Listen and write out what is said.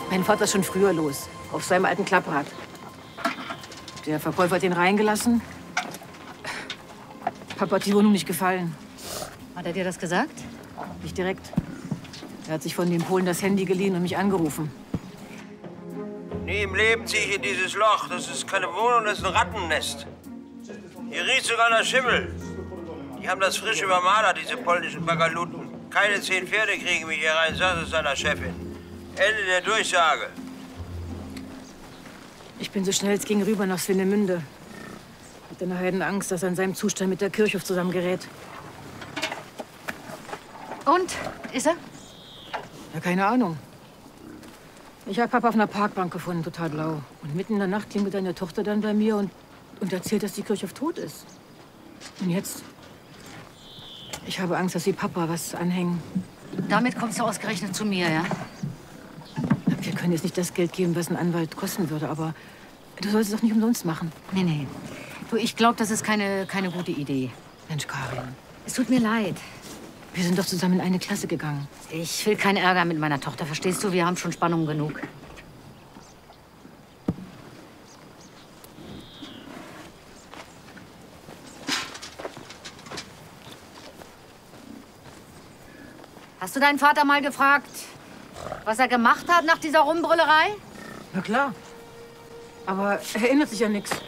Mein Vater ist schon früher los, auf seinem alten Klapprad. Der Verkäufer hat ihn reingelassen. Papa hat die Wohnung nicht gefallen. Hat er dir das gesagt? Nicht direkt. Er hat sich von den Polen das Handy geliehen und mich angerufen. Nie im Leben ziehe ich in dieses Loch. Das ist keine Wohnung, das ist ein Rattennest. Hier riecht sogar nach Schimmel. Die haben das frisch übermalert, diese polnischen Bagaluten. Keine 10 Pferde kriegen mich hier rein, sagt es seiner Chefin. Ende der Durchsage. Ich bin so schnell es ging rüber nach Swinemünde. Hatte eine Heidenangst, dass er in seinem Zustand mit der Kirchhof zusammengerät. Und? Ist er? Ja, keine Ahnung. Ich habe Papa auf einer Parkbank gefunden, total blau. Und mitten in der Nacht klingelt seine Tochter dann bei mir und erzählt, dass die Kirchhof tot ist. Und jetzt? Ich habe Angst, dass sie Papa was anhängen. Damit kommst du ausgerechnet zu mir, ja? Wir können jetzt nicht das Geld geben, was ein Anwalt kosten würde, aber du sollst es doch nicht umsonst machen. Nee, nee. Du, ich glaube, das ist keine gute Idee. Mensch, Karin. Es tut mir leid. Wir sind doch zusammen in eine Klasse gegangen. Ich will keinen Ärger mit meiner Tochter, verstehst du? Wir haben schon Spannung genug. Hast du deinen Vater mal gefragt, was er gemacht hat nach dieser Rumbrüllerei? Na klar. Aber er erinnert sich ja nichts.